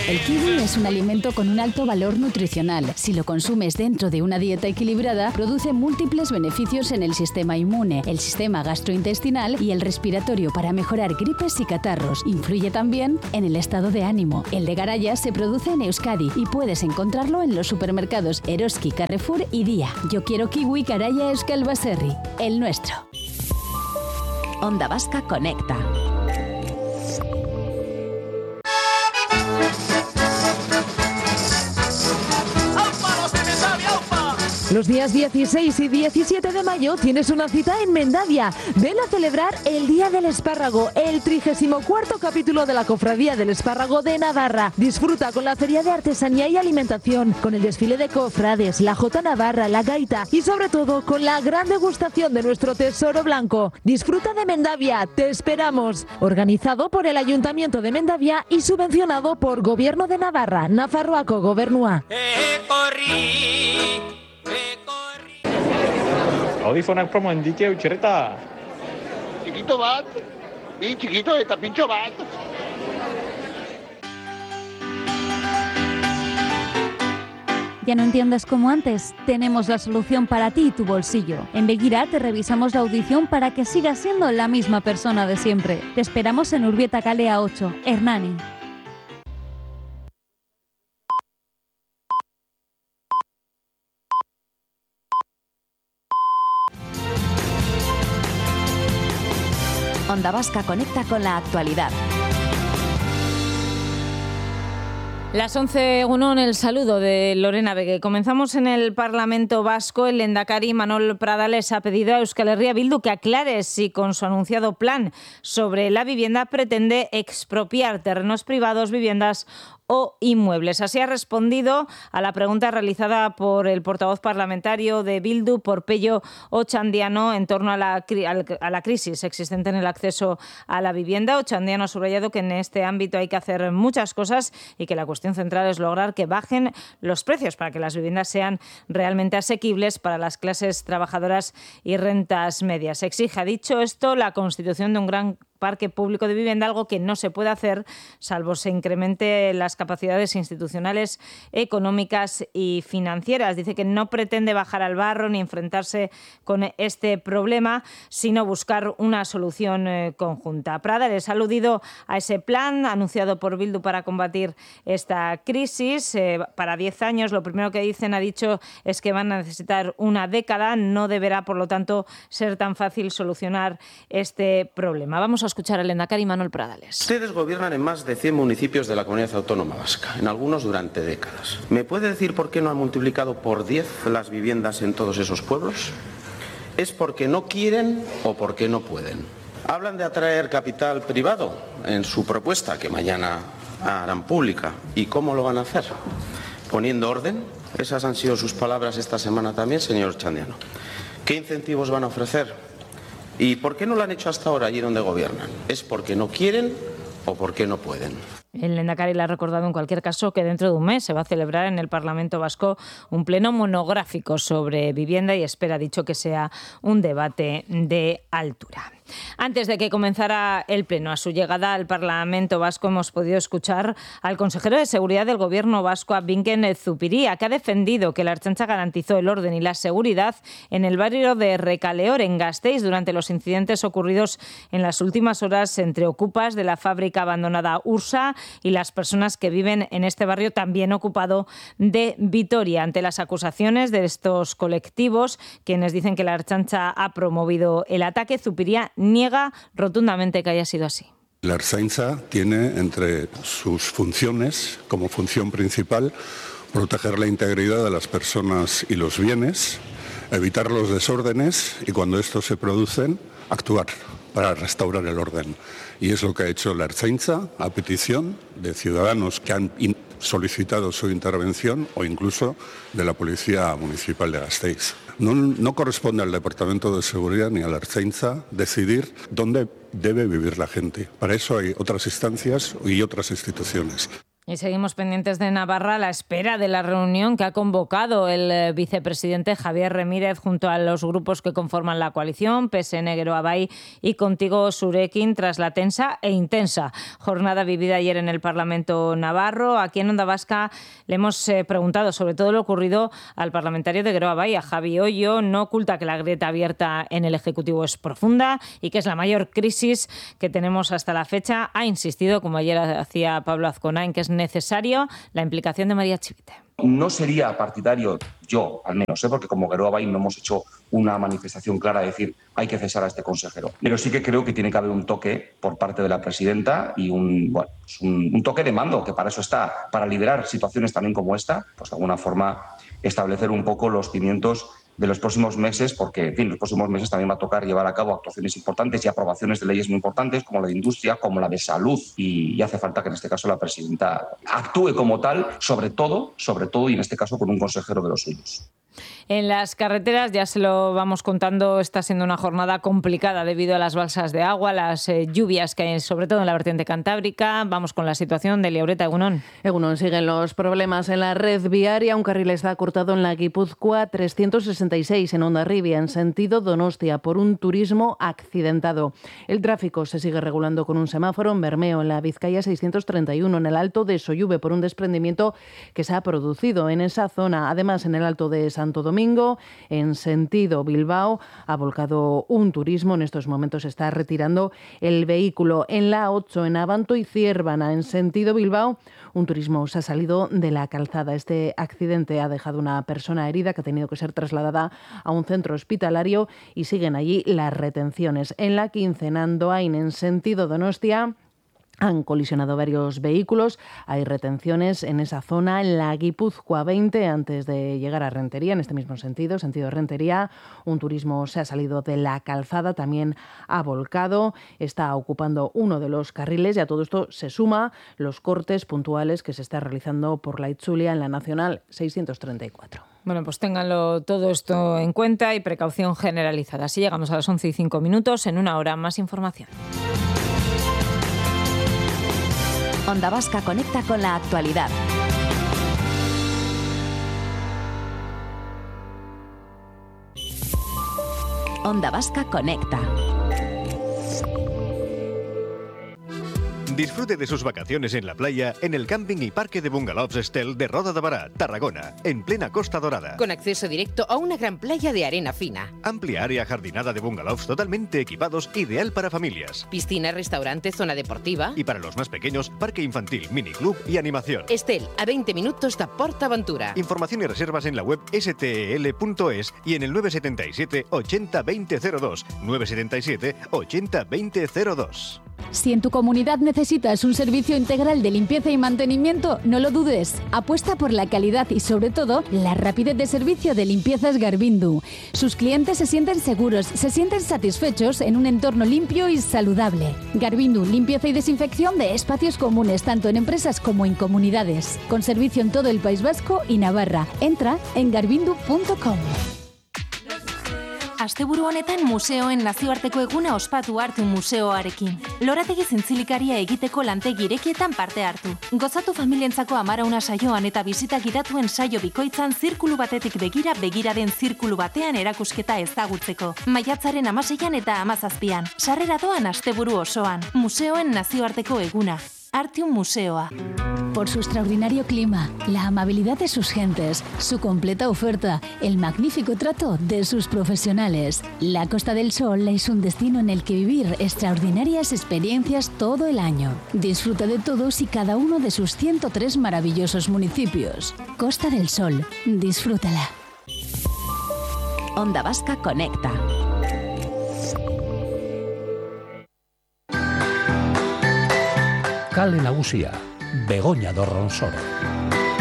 El kiwi es un alimento con un alto valor nutricional. Si lo consumes dentro de una dieta equilibrada, produce múltiples beneficios en el sistema inmune, el sistema gastrointestinal y el respiratorio para mejorar gripes y catarros. Influye también en el estado de ánimo. El de Garaya se produce en Euskadi y puedes encontrarlo en los supermercados Eroski, Carrefour y Día. Yo quiero kiwi Garaya Euskal Baserri, el nuestro. Onda Vasca Conecta. Los días 16 y 17 de mayo tienes una cita en Mendavia. Ven a celebrar el Día del Espárrago, el 34º capítulo de la Cofradía del Espárrago de Navarra. Disfruta con la Feria de Artesanía y Alimentación, con el desfile de cofrades, la Jota Navarra, la gaita y sobre todo con la gran degustación de nuestro tesoro blanco. Disfruta de Mendavia, te esperamos. Organizado por el Ayuntamiento de Mendavia y subvencionado por Gobierno de Navarra, Nafarroako Gobernua. Audifonak promoen dike utxerreta. Txikito bat, bi txikito eta pintxo bat. ¿Ya no entiendes como antes? Tenemos la solución para ti y tu bolsillo. En Begira te revisamos la audición para que sigas siendo la misma persona de siempre. Te esperamos en Urbieta Kalea 8, Hernani. Onda Vasca conecta con la actualidad. Las 11:01, el saludo de Lorena Begue. Comenzamos en el Parlamento Vasco. El lehendakari Manol Pradales ha pedido a Euskal Herria Bildu que aclare si con su anunciado plan sobre la vivienda pretende expropiar terrenos privados, viviendas o inmuebles. Así ha respondido a la pregunta realizada por el portavoz parlamentario de Bildu, por Pello Ochandiano, en torno a la crisis existente en el acceso a la vivienda. Ochandiano ha subrayado que en este ámbito hay que hacer muchas cosas y que la cuestión central es lograr que bajen los precios para que las viviendas sean realmente asequibles para las clases trabajadoras y rentas medias. Exige, ha dicho esto, la constitución de un gran parque público de vivienda, algo que no se puede hacer salvo se incremente las capacidades institucionales, económicas y financieras. Dice que no pretende bajar al barro ni enfrentarse con este problema, sino buscar una solución conjunta. Pradales ha aludido a ese plan anunciado por Bildu para combatir esta crisis para 10 años. Lo primero que dicen, ha dicho, es que van a necesitar una década. No deberá, por lo tanto, ser tan fácil solucionar este problema. Vamos a escuchar al lehendakari Manol Pradales. Ustedes gobiernan en más de 100 municipios de la Comunidad Autónoma Vasca, en algunos durante décadas. ¿Me puede decir por qué no han multiplicado por 10 las viviendas en todos esos pueblos? ¿Es porque no quieren o porque no pueden? Hablan de atraer capital privado en su propuesta, que mañana harán pública. ¿Y cómo lo van a hacer? ¿Poniendo orden? Esas han sido sus palabras esta semana también, señor Chandiano. ¿Qué incentivos van a ofrecer? ¿Y por qué no lo han hecho hasta ahora allí donde gobiernan? ¿Es porque no quieren o porque no pueden? El lehendakari le ha recordado en cualquier caso que dentro de un mes se va a celebrar en el Parlamento Vasco un pleno monográfico sobre vivienda y espera, ha dicho, que sea un debate de altura. Antes de que comenzara el pleno, a su llegada al Parlamento Vasco, hemos podido escuchar al consejero de Seguridad del Gobierno vasco, a Binken Zupiria, que ha defendido que la Ertzaintza garantizó el orden y la seguridad en el barrio de Recaleor, en Gasteiz, durante los incidentes ocurridos en las últimas horas entre ocupas de la fábrica abandonada Ursa y las personas que viven en este barrio también ocupado de Vitoria. Ante las acusaciones de estos colectivos, quienes dicen que la Ertzaintza ha promovido el ataque, Zupiria niega rotundamente que haya sido así. La Ertzaintza tiene entre sus funciones, como función principal, proteger la integridad de las personas y los bienes, evitar los desórdenes y, cuando estos se producen, actuar para restaurar el orden. Y es lo que ha hecho la Ertzaintza a petición de ciudadanos que han solicitado su intervención o incluso de la Policía Municipal de Gasteiz. No corresponde al Departamento de Seguridad ni a la Ertzaintza decidir dónde debe vivir la gente. Para eso hay otras instancias y otras instituciones. Y seguimos pendientes de Navarra a la espera de la reunión que ha convocado el vicepresidente Javier Remírez junto a los grupos que conforman la coalición, PSN, Geroa Bai y Contigo Zurekin, tras la tensa e intensa jornada vivida ayer en el Parlamento navarro. Aquí en Onda Vasca le hemos preguntado sobre todo lo ocurrido al parlamentario de Geroa Bai, a Javi Ollo. No oculta que la grieta abierta en el Ejecutivo es profunda y que es la mayor crisis que tenemos hasta la fecha. Ha insistido, como ayer hacía Pablo Azcona, en que es necesario la implicación de María Chivite. No sería partidario, yo al menos, porque como Geroa Bai no hemos hecho una manifestación clara de decir hay que cesar a este consejero. Pero sí que creo que tiene que haber un toque por parte de la presidenta y un toque de mando, que para eso está, para liderar situaciones también como esta, pues de alguna forma establecer un poco los cimientos de los próximos meses, porque en fin, los próximos meses también va a tocar llevar a cabo actuaciones importantes y aprobaciones de leyes muy importantes, como la de industria, como la de salud, y hace falta que en este caso la presidenta actúe como tal, sobre todo, y en este caso con un consejero de los suyos. En las carreteras, ya se lo vamos contando, está siendo una jornada complicada debido a las balsas de agua, las lluvias que hay sobre todo en la vertiente cantábrica. Vamos con la situación de Liaureta. Egunon. Egunon, siguen los problemas en la red viaria. Un carril está cortado en la Guipúzcoa 366 en Hondarribia, en sentido Donostia, por un turismo accidentado. El tráfico se sigue regulando con un semáforo en Bermeo, en la Vizcaya 631, en el Alto de Soyuve, por un desprendimiento que se ha producido en esa zona. Además, en el Alto de Santo Domingo, en sentido Bilbao, ha volcado un turismo. En estos momentos se está retirando el vehículo. En la 8, en Abanto y Ciérvana, en sentido Bilbao, un turismo se ha salido de la calzada. Este accidente ha dejado una persona herida que ha tenido que ser trasladada a un centro hospitalario y siguen allí las retenciones. En la 15, en Andoain, en sentido Donostia, han colisionado varios vehículos. Hay retenciones en esa zona. En la Guipúzcoa 20, antes de llegar a Rentería, en este mismo sentido Rentería, un turismo se ha salido de la calzada, también ha volcado, está ocupando uno de los carriles, y a todo esto se suma los cortes puntuales que se está realizando por la Itzulia en la Nacional 634. Bueno, pues ténganlo todo esto en cuenta y precaución generalizada. Así llegamos a las 11:05. En una hora más información. Onda Vasca conecta con la actualidad. Onda Vasca conecta. Disfrute de sus vacaciones en la playa en el camping y parque de bungalows Estel de Roda de Bará, Tarragona, en plena Costa Dorada. Con acceso directo a una gran playa de arena fina. Amplia área jardinada de bungalows totalmente equipados, ideal para familias. Piscina, restaurante, zona deportiva. Y para los más pequeños, parque infantil, miniclub y animación. Estel, a 20 minutos de PortAventura. Información y reservas en la web stel.es y en el 977 80 2002. 977 80 2002. Si en tu comunidad necesitas un servicio integral de limpieza y mantenimiento, no lo dudes. Apuesta por la calidad y, sobre todo, la rapidez de servicio de Limpiezas Garbindu. Sus clientes se sienten seguros, se sienten satisfechos en un entorno limpio y saludable. Garbindu, limpieza y desinfección de espacios comunes, tanto en empresas como en comunidades. Con servicio en todo el País Vasco y Navarra. Entra en garbindu.com. Asteburu honetan museoen nazioarteko eguna ospatu hartu museoarekin. Lorategi zintzilikaria egiteko lantegi irekietan parte hartu. Gozatu familientzako amarauna saioan eta bisita gidatuen saio bikoitzan zirkulu batetik begira den zirkulu batean erakusketa ezagutzeko. Maiatzaren 16an eta 17an. Sarrera doan asteburu osoan. Museoen nazioarteko eguna. Artium Museoa. Por su extraordinario clima, la amabilidad de sus gentes, su completa oferta, el magnífico trato de sus profesionales. La Costa del Sol es un destino en el que vivir extraordinarias experiencias todo el año. Disfruta de todos y cada uno de sus 103 maravillosos municipios. Costa del Sol, disfrútala. Onda Vasca conecta. Kale nagusia, Begoña Dorronsoro.